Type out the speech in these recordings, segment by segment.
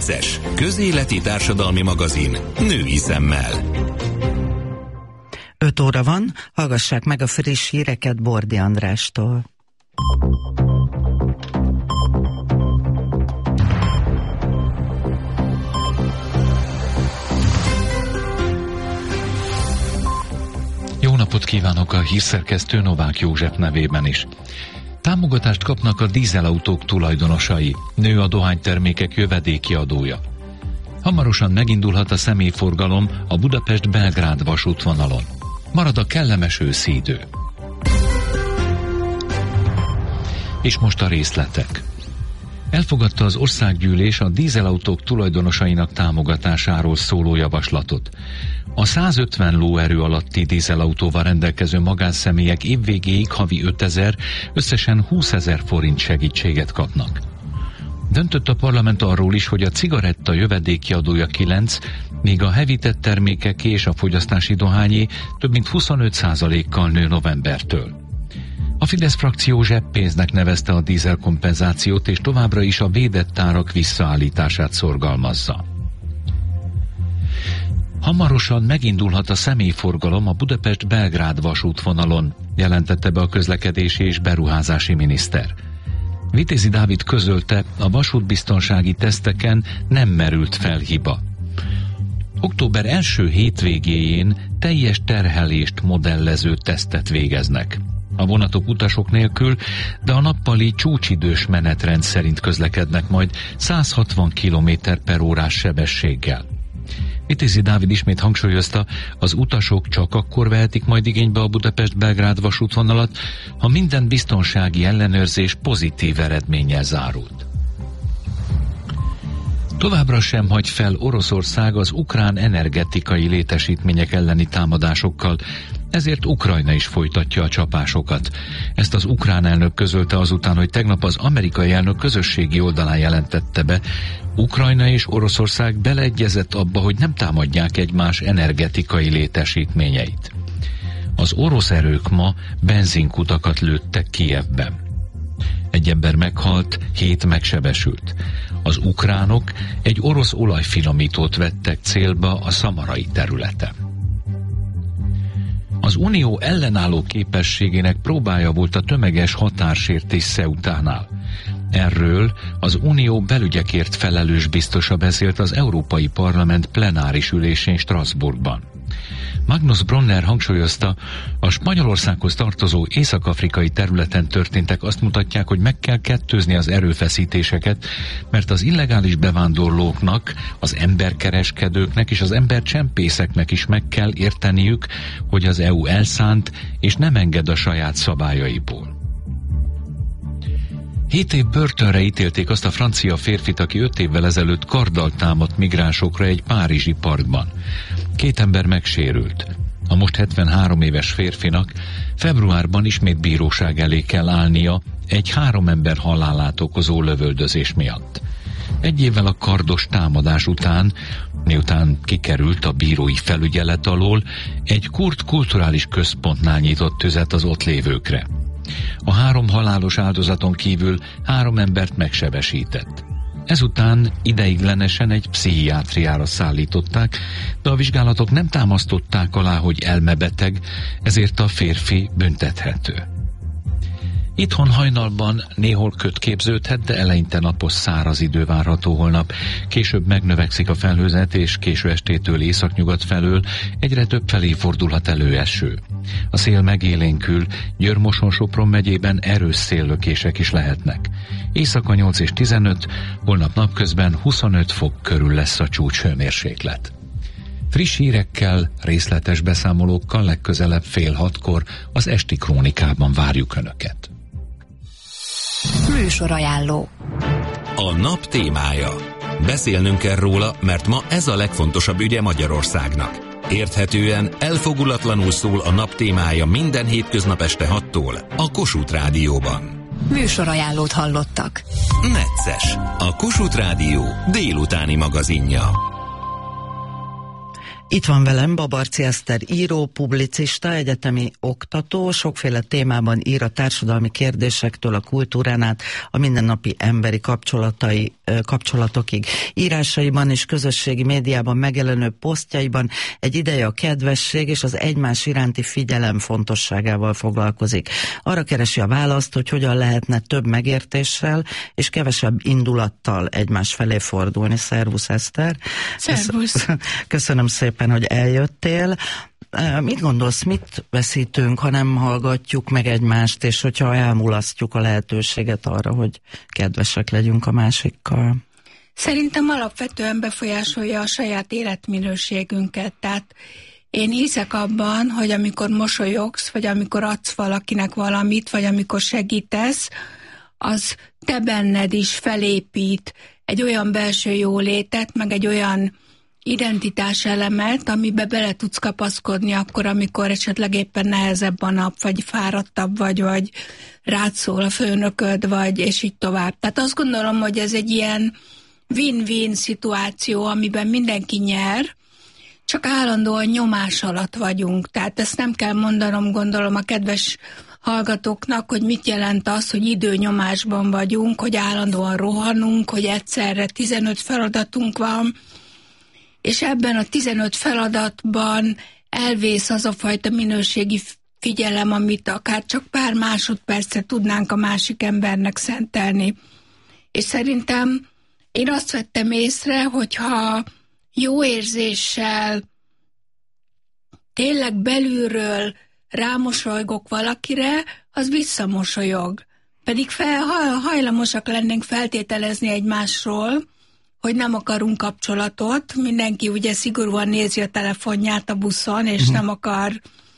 Necces, közéleti társadalmi magazin női szemmel. 5 óra van, hallgassák meg a friss híreket Bordi Andrástól. Jó napot kívánok a hírszerkesztő Novák József nevében is. Támogatást kapnak a dízelautók tulajdonosai. Nő a dohánytermékek jövedéki adója. Hamarosan megindulhat a személyforgalom a Budapest-Belgrád vasútvonalon. Marad a kellemes őszi idő. És most a részletek. Elfogadta az országgyűlés a dízelautók tulajdonosainak támogatásáról szóló javaslatot. A 150 lóerő alatti dízelautóval rendelkező magánszemélyek évvégéig havi 5000, összesen 20 000 forint segítséget kapnak. Döntött a parlament arról is, hogy a cigaretta jövedéki adója 9, míg a hevített termékeké és a fogyasztási dohányé több mint 25%-kal nő novembertől. A Fidesz frakció zseppénznek nevezte a dízelkompenzációt, és továbbra is a védett árak visszaállítását szorgalmazza. Hamarosan megindulhat a személyforgalom a Budapest-Belgrád vasútvonalon, jelentette be a közlekedési és beruházási miniszter. Vitézi Dávid közölte, a vasútbiztonsági teszteken nem merült fel hiba. Október első hétvégéjén teljes terhelést modellező tesztet végeznek. A vonatok utasok nélkül, de a nappali csúcsidős menetrend szerint közlekednek majd 160 km/h sebességgel. Vitézi Dávid ismét hangsúlyozta, az utasok csak akkor vehetik majd igénybe a Budapest-Belgrád vasútvonalat, ha minden biztonsági ellenőrzés pozitív eredménnyel zárult. Továbbra sem hagy fel Oroszország az ukrán energetikai létesítmények elleni támadásokkal, ezért Ukrajna is folytatja a csapásokat. Ezt az ukrán elnök közölte azután, hogy tegnap az amerikai elnök közösségi oldalán jelentette be, Ukrajna és Oroszország beleegyezett abba, hogy nem támadják egymás energetikai létesítményeit. Az orosz erők ma benzinkutakat lőttek Kijevben. 1 ember meghalt, 7 megsebesült. Az ukránok egy orosz olajfinomítót vettek célba a szamarai területen. Az Unió ellenálló képességének próbája volt a tömeges határsértés Ceutánál. Erről az Unió belügyekért felelős biztosa beszélt az Európai Parlament plenáris ülésén Strasbourgban. Magnus Bronner hangsúlyozta, a Spanyolországhoz tartozó észak-afrikai területen történtek azt mutatják, hogy meg kell kettőzni az erőfeszítéseket, mert az illegális bevándorlóknak, az emberkereskedőknek és az embercsempészeknek is meg kell érteniük, hogy az EU elszánt és nem enged a saját szabályaiból. 7 év börtönre ítélték azt a francia férfit, aki 5 évvel ezelőtt karddal támadt migránsokra egy párizsi parkban. 2 ember megsérült. A most 73 éves férfinak februárban ismét bíróság elé kell állnia egy 3 ember halálát okozó lövöldözés miatt. 1 évvel a kardos támadás után, miután kikerült a bírói felügyelet alól, egy kurd kulturális központnál nyitott tüzet az ott lévőkre. A 3 halálos áldozaton kívül 3 embert megsebesített. Ezután ideiglenesen egy pszichiátriára szállították, de a vizsgálatok nem támasztották alá, hogy elmebeteg, ezért a férfi büntethető. Itthon hajnalban néhol köd képződhet, de eleinte napos száraz idő várható holnap. Később megnövekszik a felhőzet, és késő estétől északnyugat felől egyre több felé fordulhat elő eső. A szél megélénkül, Győr-Moson-Sopron megyében erős széllökések is lehetnek. Éjszaka 8 és 15, holnap napközben 25 fok körül lesz a csúcshőmérséklet. Friss hírekkel, részletes beszámolókkal legközelebb 5:30 az esti krónikában várjuk Önöket. Műsorajánló. A nap témája. Beszélnünk kell róla, mert ma ez a legfontosabb ügye Magyarországnak. Érthetően, elfogulatlanul szól a nap témája minden hétköznap este 6-tól a Kossuth Rádióban. Műsorajánlót hallottak. Necces, a Kossuth Rádió délutáni magazinja. Itt van velem Babarczy Eszter író, publicista, egyetemi oktató, sokféle témában ír a társadalmi kérdésektől a kultúrán át a mindennapi emberi kapcsolatokig. Írásaiban és közösségi médiában megjelenő posztjaiban egy ideje a kedvesség és az egymás iránti figyelem fontosságával foglalkozik. Arra keresi a választ, hogy hogyan lehetne több megértéssel és kevesebb indulattal egymás felé fordulni. Szervusz, Eszter! Szervusz! Köszönöm szépen, hogy eljöttél. Mit gondolsz, mit veszítünk, ha nem hallgatjuk meg egymást, és hogyha elmulasztjuk a lehetőséget arra, hogy kedvesek legyünk a másikkal? Szerintem alapvetően befolyásolja a saját életminőségünket. Tehát én hiszek abban, hogy amikor mosolyogsz, vagy amikor adsz valakinek valamit, vagy amikor segítesz, az te benned is felépít egy olyan belső jólétet, meg egy olyan identitás elemet, amiben bele tudsz kapaszkodni akkor, amikor esetleg éppen nehezebb a nap, vagy fáradtabb vagy rád szól a főnököd, vagy és így tovább. Tehát azt gondolom, hogy ez egy ilyen win-win szituáció, amiben mindenki nyer, csak állandóan nyomás alatt vagyunk. Tehát ezt nem kell mondanom, gondolom a kedves hallgatóknak, hogy mit jelent az, hogy időnyomásban vagyunk, hogy állandóan rohanunk, hogy egyszerre 15 feladatunk van, és ebben a 15 feladatban elvész az a fajta minőségi figyelem, amit akár csak pár másodpercet tudnánk a másik embernek szentelni. És szerintem én azt vettem észre, hogyha jó érzéssel tényleg belülről rámosolygok valakire, az visszamosolyog. Pedig hajlamosak lennénk feltételezni egymásról, hogy nem akarunk kapcsolatot, mindenki ugye szigorúan nézi a telefonját a buszon, és nem akar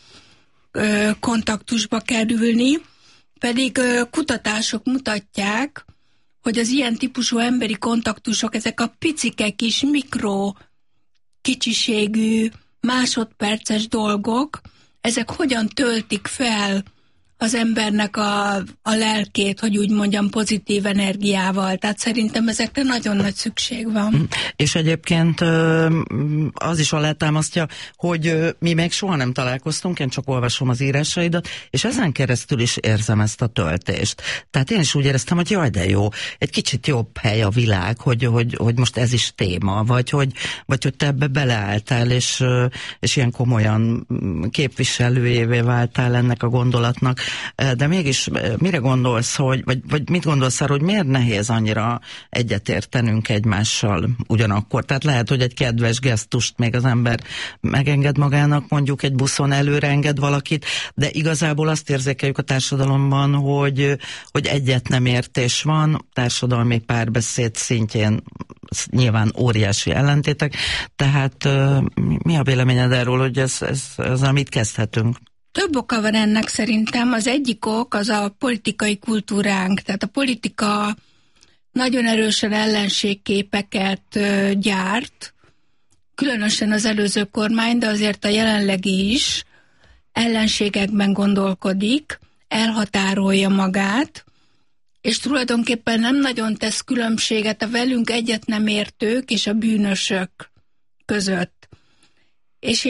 kontaktusba kerülni, pedig kutatások mutatják, hogy az ilyen típusú emberi kontaktusok, ezek a picike kis mikro kicsiségű másodperces dolgok, ezek hogyan töltik fel az embernek a lelkét, hogy úgy mondjam, pozitív energiával. Tehát szerintem ezekre nagyon nagy szükség van. És egyébként az is alátámasztja, hogy mi még soha nem találkoztunk, én csak olvasom az írásaidat, és ezen keresztül is érzem ezt a töltést. Tehát én is úgy éreztem, hogy jaj, de jó, egy kicsit jobb hely a világ, hogy most ez is téma, vagy hogy te ebbe beleálltál, és ilyen komolyan képviselőjévé váltál ennek a gondolatnak. De mégis mire gondolsz, vagy mit gondolsz arra, hogy miért nehéz annyira egyetértenünk egymással ugyanakkor? Tehát lehet, hogy egy kedves gesztust még az ember megenged magának, mondjuk egy buszon előre enged valakit, de igazából azt érzékeljük a társadalomban, hogy egyet nem értés van, társadalmi párbeszéd szintjén nyilván óriási ellentétek, tehát mi a véleményed erről, hogy ez amit kezdhetünk? Több oka van ennek szerintem. Az egyik ok az a politikai kultúránk, tehát a politika nagyon erősen ellenségképeket gyárt, különösen az előző kormány, de azért a jelenlegi is ellenségekben gondolkodik, elhatárolja magát, és tulajdonképpen nem nagyon tesz különbséget a velünk egyet nem értők és a bűnösök között. És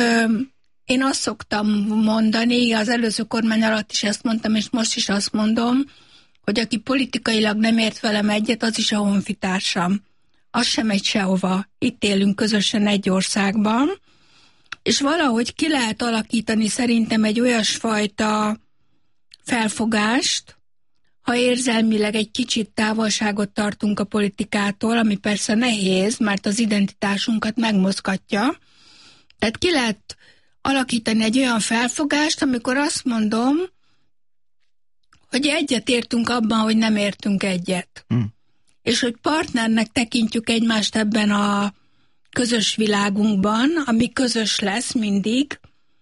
én azt szoktam mondani, az előző kormány alatt is ezt mondtam, és most is azt mondom, hogy aki politikailag nem ért velem egyet, az is a honfitársam. Az sem megy sehova. Itt élünk közösen egy országban, és valahogy ki lehet alakítani szerintem egy olyasfajta felfogást, ha érzelmileg egy kicsit távolságot tartunk a politikától, ami persze nehéz, mert az identitásunkat megmozgatja. Tehát ki lehet alakítani egy olyan felfogást, amikor azt mondom, hogy egyet értünk abban, hogy nem értünk egyet. És hogy partnernek tekintjük egymást ebben a közös világunkban, ami közös lesz mindig,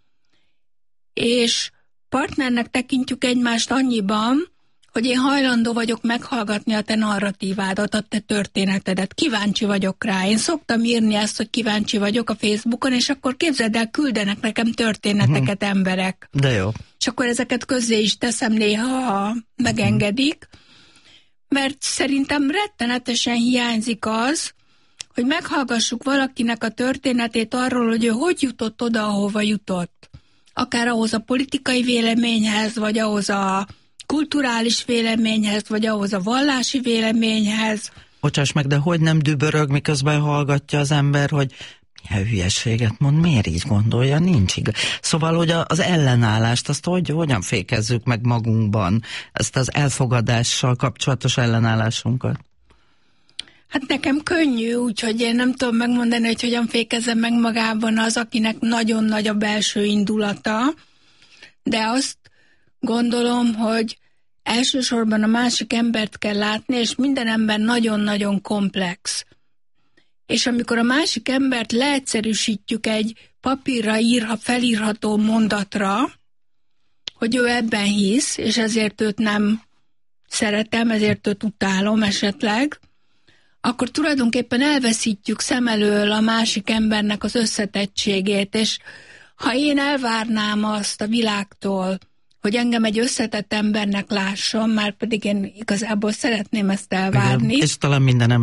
és partnernek tekintjük egymást annyiban, hogy én hajlandó vagyok meghallgatni a te narratívádat, a te történetedet. Kíváncsi vagyok rá. Én szoktam írni ezt, hogy kíváncsi vagyok a Facebookon, és akkor képzeld el, küldenek nekem történeteket emberek. De jó. És akkor ezeket közzé is teszem néha, ha megengedik, mert szerintem rettenetesen hiányzik az, hogy meghallgassuk valakinek a történetét arról, hogy ő hogy jutott oda, ahova jutott. Akár ahhoz a politikai véleményhez, vagy ahhoz a kulturális véleményhez, vagy ahhoz a vallási véleményhez. Bocsáss meg, de hogy nem dübörög, miközben hallgatja az ember, hogy milyen hülyeséget mond, miért így gondolja, nincs igaz. Szóval, hogy az ellenállást, azt hogyan fékezzük meg magunkban, ezt az elfogadással kapcsolatos ellenállásunkat? Hát nekem könnyű, úgyhogy én nem tudom megmondani, hogy hogyan fékezem meg magában az, akinek nagyon nagy a belső indulata, de azt gondolom, hogy elsősorban a másik embert kell látni, és minden ember nagyon-nagyon komplex. És amikor a másik embert leegyszerűsítjük egy papírra felírható mondatra, hogy ő ebben hisz, és ezért őt nem szeretem, ezért őt utálom esetleg, akkor tulajdonképpen elveszítjük szem elől a másik embernek az összetettségét, és ha én elvárnám azt a világtól, hogy engem egy összetett embernek lásson, már pedig én igazából szeretném ezt elvárni. Igen, és talán minden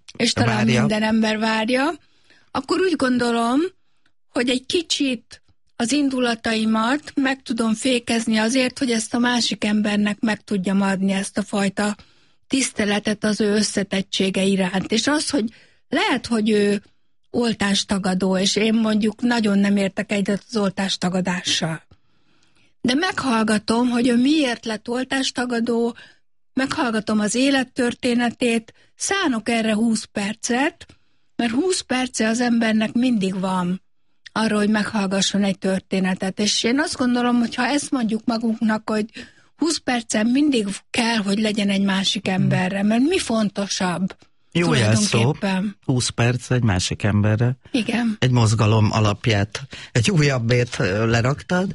ember várja. Akkor úgy gondolom, hogy egy kicsit az indulataimat meg tudom fékezni azért, hogy ezt a másik embernek meg tudjam adni ezt a fajta tiszteletet az ő összetettsége iránt. És az, hogy lehet, hogy ő oltástagadó, és én mondjuk nagyon nem értek egyet az oltástagadással. De meghallgatom, hogy ő miért lett oltástagadó, meghallgatom az élettörténetét, szánok erre 20 percet, mert 20 perce az embernek mindig van arra, hogy meghallgasson egy történetet. És én azt gondolom, hogy ha ezt mondjuk magunknak, hogy 20 percen mindig kell, hogy legyen egy másik emberre, mert mi fontosabb? Jó jelszó, 20 perc egy másik emberre. Igen. Egy mozgalom alapját, egy újabbét leraktad.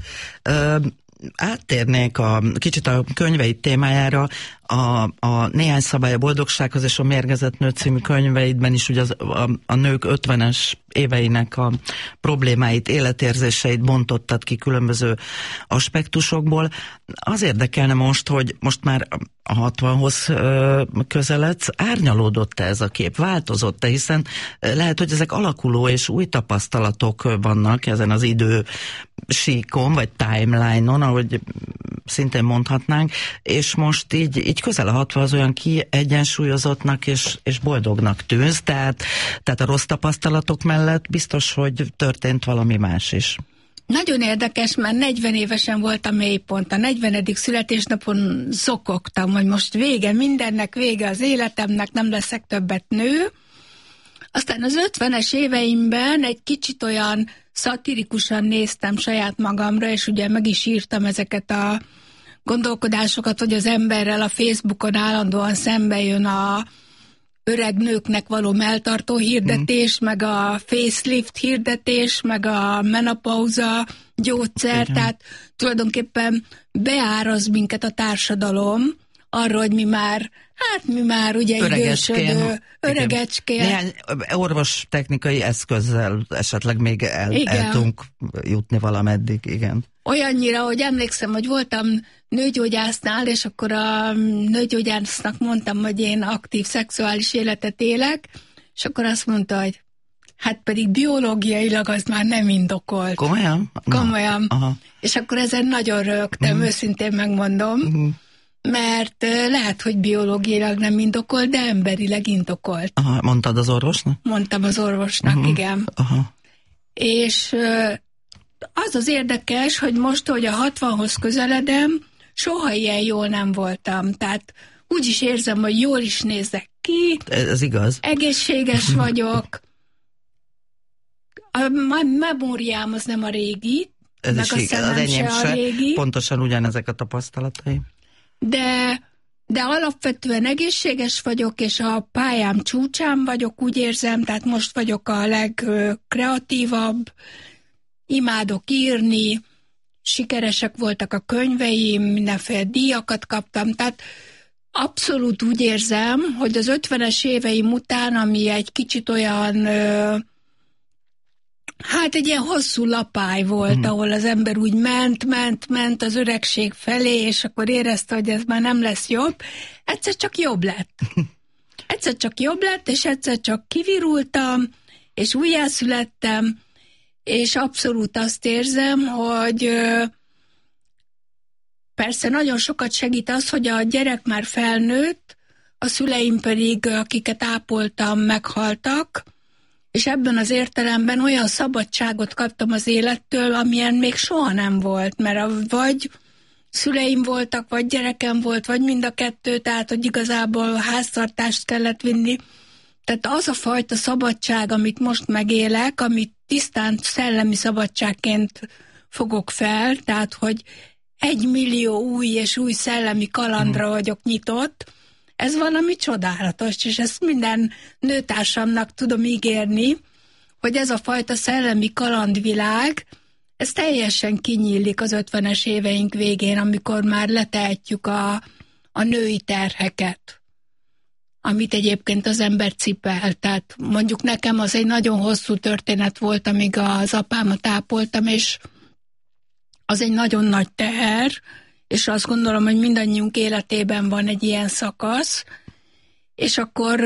Áttérnék kicsit a könyveid témájára, a Néhány szabály a boldogsághoz és a Mérgezett nő című könyveidben is ugye a nők 50-es éveinek a problémáit, életérzéseit bontottad ki különböző aspektusokból. Az érdekelne most, hogy most már a 60-hoz közeledsz, árnyalódott-e ez a kép? Változott-e? Hiszen lehet, hogy ezek alakuló és új tapasztalatok vannak ezen az idősíkon, vagy timeline-on, ahogy szintén mondhatnánk, és most így közel a 60 az olyan kiegyensúlyozottnak és boldognak tűnsz, tehát a rossz tapasztalatok mellett biztos, hogy történt valami más is. Nagyon érdekes, mert 40 évesen volt a mélypont. A 40. születésnapon zokogtam, hogy most vége mindennek, vége az életemnek, nem leszek többet nő. Aztán az 50-es éveimben egy kicsit olyan szatirikusan néztem saját magamra, és ugye meg is írtam ezeket a gondolkodásokat, hogy az emberrel a Facebookon állandóan szembe jön a öreg nőknek való melltartó hirdetés, meg a facelift hirdetés, meg a menopauza gyógyszer, igen. Tehát tulajdonképpen beáraz minket a társadalom arra, hogy mi már ugye idősödő, öregecskén. Néhány orvostechnikai eszközzel esetleg még el tudunk jutni valameddig, igen. Olyannyira, hogy emlékszem, hogy voltam nőgyógyásznál, és akkor a nőgyógyásznak mondtam, hogy én aktív szexuális életet élek, és akkor azt mondta, hogy hát pedig biológiailag az már nem indokolt. Komolyan? Komolyan. Aha. És akkor ezen nagyon rögtem, őszintén megmondom, mert lehet, hogy biológiailag nem indokolt, de emberileg indokolt. Aha, mondtad az orvosnak? Mondtam az orvosnak, igen. Aha. És az érdekes, hogy most, hogy a 60-hoz közeledem, soha ilyen jól nem voltam. Tehát úgy is érzem, hogy jól is nézek ki. Ez igaz. Egészséges vagyok. A memóriám az nem a régi, ez meg is a szemem se a régi. Pontosan ugyanezek a tapasztalatai. De alapvetően egészséges vagyok, és a pályám csúcsán vagyok, úgy érzem, tehát most vagyok a legkreatívabb, imádok írni, sikeresek voltak a könyveim, mindenféle díjakat kaptam, tehát abszolút úgy érzem, hogy az 50-es éveim után, ami egy kicsit olyan, egy ilyen hosszú lapály volt, ahol az ember úgy ment az öregség felé, és akkor érezte, hogy ez már nem lesz jobb, egyszer csak jobb lett. egyszer csak jobb lett, és egyszer csak kivirultam, és újjászülettem, és abszolút azt érzem, hogy persze nagyon sokat segít az, hogy a gyerek már felnőtt, a szüleim pedig, akiket ápoltam, meghaltak, és ebben az értelemben olyan szabadságot kaptam az élettől, amilyen még soha nem volt, mert vagy szüleim voltak, vagy gyerekem volt, vagy mind a kettő, tehát hogy igazából háztartást kellett vinni. Tehát az a fajta szabadság, amit most megélek, amit tisztán szellemi szabadságként fogok fel, tehát hogy 1 millió új és új szellemi kalandra vagyok nyitott, ez valami csodálatos, és ezt minden nőtársamnak tudom ígérni, hogy ez a fajta szellemi kalandvilág, ez teljesen kinyílik az 50-es éveink végén, amikor már letehetjük a női terheket, amit egyébként az ember cipel. Tehát mondjuk nekem az egy nagyon hosszú történet volt, amíg az apámat ápoltam, és az egy nagyon nagy teher, és azt gondolom, hogy mindannyiunk életében van egy ilyen szakasz, és akkor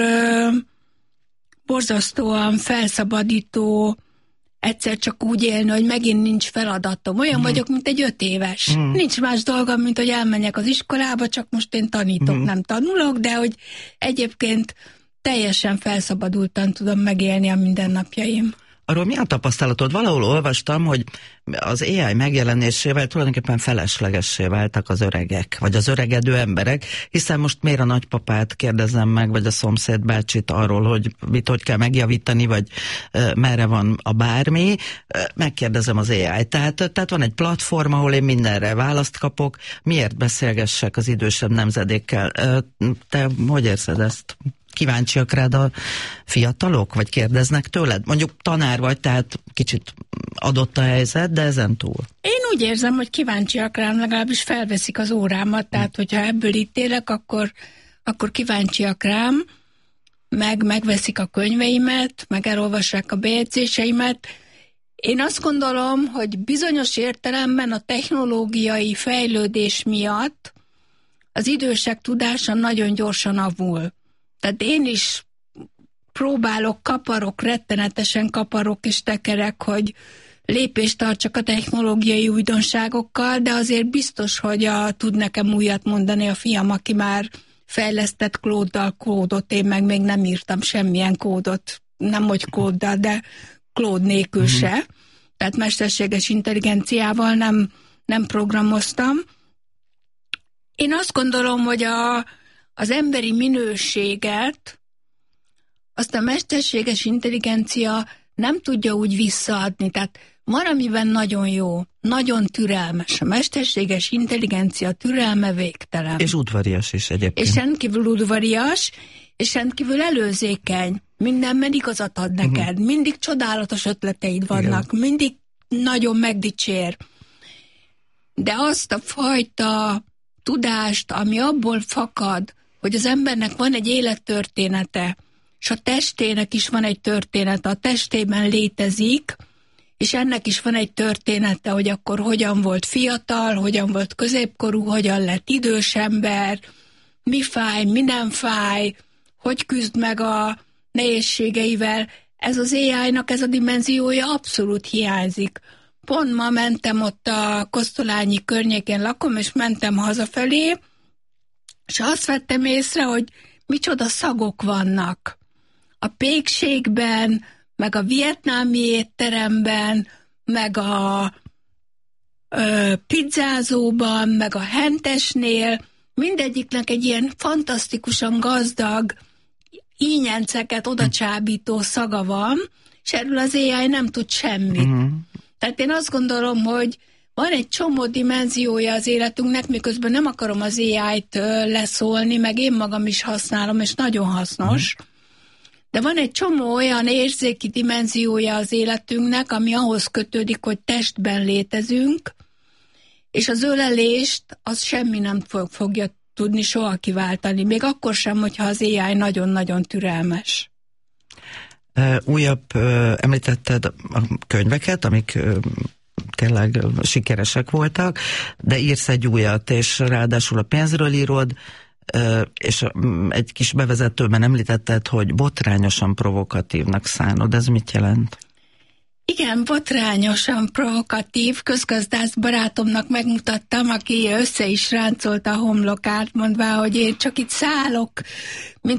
borzasztóan felszabadító egyszer csak úgy élni, hogy megint nincs feladatom. Olyan vagyok, mint egy 5 éves. Nincs más dolgom, mint hogy elmenjek az iskolába, csak most én tanítok, nem tanulok, de hogy egyébként teljesen felszabadultan tudom megélni a mindennapjaim. Arról mi a tapasztalatod? Valahol olvastam, hogy az AI megjelenésével tulajdonképpen feleslegessé váltak az öregek, vagy az öregedő emberek, hiszen most miért a nagypapát kérdezem meg, vagy a szomszéd bácsit arról, hogy mit hogy kell megjavítani, vagy merre van a bármi, megkérdezem az AI-t. Tehát van egy platform, ahol én mindenre választ kapok, miért beszélgessek az idősebb nemzedékkel? Te hogy érzed ezt? Kíváncsiak rád a fiatalok, vagy kérdeznek tőled? Mondjuk tanár vagy, tehát kicsit adott a helyzet, de ezen túl. Én úgy érzem, hogy kíváncsiak rám, legalábbis felveszik az órámat, tehát hogyha ebből ítélek, akkor kíváncsiak rám, megveszik a könyveimet, meg elolvassák a bejegyzéseimet. Én azt gondolom, hogy bizonyos értelemben a technológiai fejlődés miatt az idősek tudása nagyon gyorsan avul. Tehát én is kaparok, rettenetesen kaparok és tekerek, hogy lépést tartsak a technológiai újdonságokkal, de azért biztos, hogy tud nekem újat mondani a fiam, aki már fejlesztett Claude-dal kódot, én meg még nem írtam semmilyen kódot, nem hogy kóddal, de Claude nélkül se. Tehát mesterséges intelligenciával nem programoztam. Én azt gondolom, hogy az emberi minőséget azt a mesterséges intelligencia nem tudja úgy visszaadni. Tehát van, amiben nagyon jó, nagyon türelmes. A mesterséges intelligencia türelme végtelen. És udvarias is egyébként. És rendkívül udvarias, és rendkívül előzékeny. Mindenben igazat ad neked. Mindig csodálatos ötleteid vannak. Igen. Mindig nagyon megdicsér. De azt a fajta tudást, ami abból fakad, hogy az embernek van egy élettörténete, és a testének is van egy története, a testében létezik, és ennek is van egy története, hogy akkor hogyan volt fiatal, hogyan volt középkorú, hogyan lett idős ember, mi fáj, mi nem fáj, hogy küzd meg a nehézségeivel. Ez az AI-nak ez a dimenziója abszolút hiányzik. Pont ma mentem ott a Kosztolányi környékén lakom, és mentem hazafelé, és azt vettem észre, hogy micsoda szagok vannak. A pékségben, meg a vietnámi étteremben, meg a pizzázóban, meg a hentesnél, mindegyiknek egy ilyen fantasztikusan gazdag, ínyenceket odacsábító szaga van, és erről az AI nem tud semmit. Tehát én azt gondolom, hogy van egy csomó dimenziója az életünknek, miközben nem akarom az AI-t leszólni, meg én magam is használom, és nagyon hasznos. De van egy csomó olyan érzéki dimenziója az életünknek, ami ahhoz kötődik, hogy testben létezünk, és az ölelést az semmi nem fogja tudni soha kiváltani, még akkor sem, hogyha az AI nagyon-nagyon türelmes. Újabb említetted a könyveket, amik tényleg sikeresek voltak, de írsz egy újat, és ráadásul a pénzről írod, és egy kis bevezetőben említetted, hogy botrányosan provokatívnak szánod. Ez mit jelent? Igen, botrányosan provokatív. Közgazdász barátomnak megmutattam, aki össze is ráncolta a homlokát, mondvá, hogy én csak itt szállok, mint